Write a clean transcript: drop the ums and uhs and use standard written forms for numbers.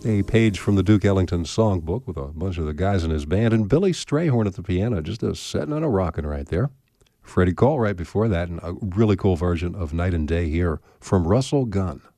A page from the Duke Ellington songbook with a bunch of the guys in his band, and Billy Strayhorn at the piano, just a setting and a rocking right there. Freddie Cole right before that, and a really cool version of Night and Day here from Russell Gunn.